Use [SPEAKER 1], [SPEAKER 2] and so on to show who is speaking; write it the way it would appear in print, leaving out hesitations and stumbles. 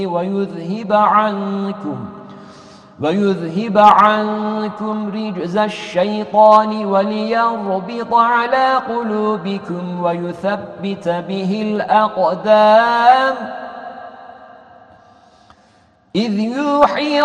[SPEAKER 1] ويذهب عنكم رجز الشيطان وليربط على قلوبكم ويثبت به الأقدام إذ يوحي